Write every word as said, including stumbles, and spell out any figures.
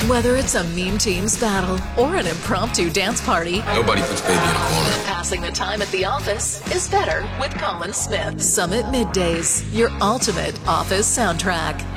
Whether it's a meme team's battle or an impromptu dance party, nobody puts baby in a corner. Passing the time at the office is better with Colin Smith. Summit Middays, your ultimate office soundtrack.